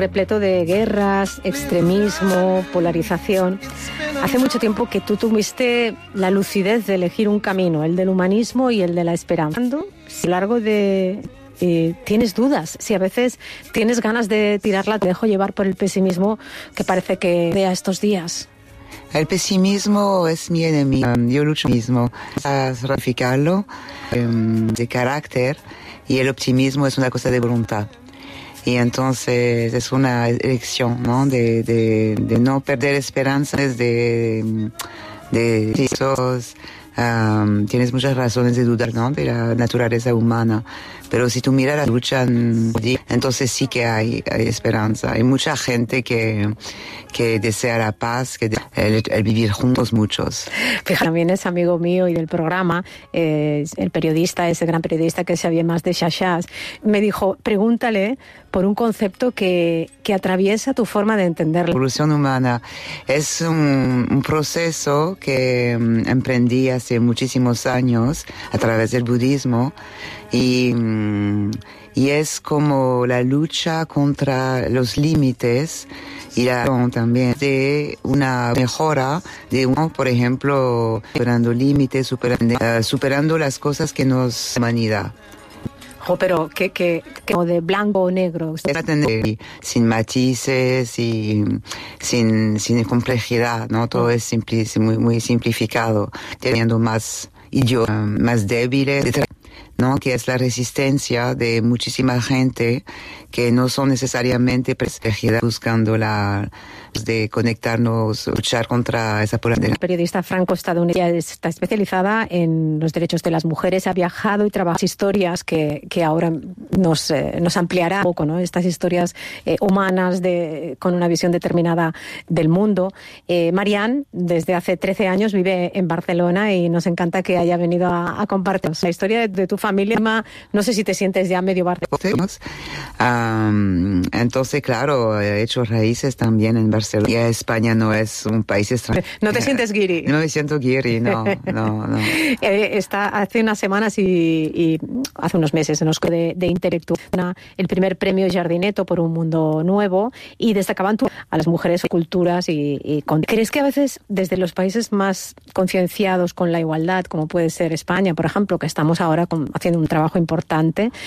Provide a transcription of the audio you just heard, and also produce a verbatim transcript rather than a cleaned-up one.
repleto de guerras, extremismo, polarización. Hace mucho tiempo que tú tuviste la lucidez de elegir un camino, el del humanismo y el de la esperanza. A lo largo de... Eh, tienes dudas, si a veces tienes ganas de tirarla, te dejo llevar por el pesimismo que parece que vea estos días. El pesimismo es mi enemigo. Yo lucho mismo a ratificarlo um, de carácter, y el optimismo es una cosa de voluntad. Y entonces es una elección, ¿no? De, de, de no perder esperanzas, de, de, de esos, um, tienes muchas razones de dudar, ¿no? De la naturaleza humana. Pero si tú miras la lucha, entonces sí que hay, hay esperanza. Hay mucha gente que, que desea la paz, que el, el vivir juntos muchos. Fíjate, también es amigo mío y del programa, eh, el periodista, ese gran periodista que sabía más de Chachas, me dijo, pregúntale por un concepto que, que atraviesa tu forma de entenderlo. La evolución humana es un, un proceso que um, emprendí hace muchísimos años a través del budismo. Y, y es como la lucha contra los límites y la también de una mejora de uno, por ejemplo, superando límites, superando, uh, superando las cosas que nos humanidad. Oh, pero que, que, que de blanco o negro. Sin matices y sin, sin complejidad, ¿no? Todo es simpli, muy, muy simplificado, teniendo más idiomas, más débiles, ¿no? Que es la resistencia de muchísima gente que no son necesariamente protegidas, buscando la de conectarnos, luchar contra esa polaridad. La periodista franco-estadounidense está especializada en los derechos de las mujeres, ha viajado y trabaja historias que, que ahora nos, eh, nos ampliará un poco, ¿no? Estas historias eh, humanas de, con una visión determinada del mundo. Eh, Marianne, desde hace trece años, vive en Barcelona y nos encanta que haya venido a, a compartir la historia de, de tu familia. No sé si te sientes ya medio barcelonés. Um, entonces, claro, he hecho raíces también en Barcelona. Y España no es un país extranjero. ¿No te sientes guiri? No me siento guiri, no, no, no. Eh, está hace unas semanas y, y hace unos meses nos de, de Intelectual el primer premio Jardineto por un mundo nuevo, y destacaban tú a las mujeres, culturas y, y con... ¿Crees que a veces desde los países más concienciados con la igualdad, como puede ser España, por ejemplo, que estamos ahora con, haciendo un trabajo importante,